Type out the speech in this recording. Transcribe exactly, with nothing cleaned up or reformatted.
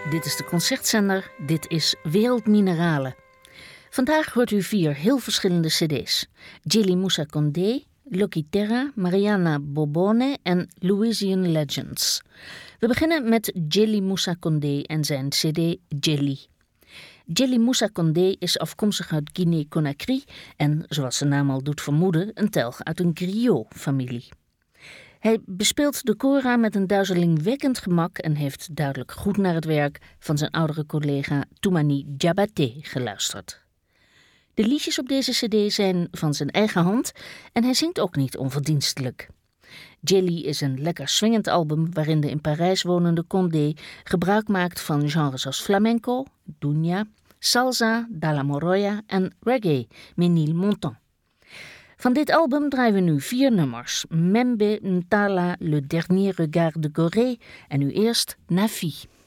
Dit is de Concertzender, dit is Wereldmineralen. Vandaag hoort u vier heel verschillende cd's. Djily Moussa Condé, Lucky Terra, Mariana Bobone en Louisian Legends. We beginnen met Djily Moussa Condé en zijn cd Djely. Djily Moussa Condé is afkomstig uit Guinée-Conakry en, zoals de naam al doet vermoeden, een telg uit een griot-familie. Hij bespeelt de kora met een duizelingwekkend gemak en heeft duidelijk goed naar het werk van zijn oudere collega Toumani Diabaté geluisterd. De liedjes op deze cd zijn van zijn eigen hand en hij zingt ook niet onverdienstelijk. Djely is een lekker swingend album waarin de in Parijs wonende Condé gebruik maakt van genres als flamenco, dunya, salsa, dalla moroya en reggae, Ménilmontant. Van dit album draaien we nu vier nummers. Membe Ntala, Le Dernier Regard de Gorée en nu eerst Nafi.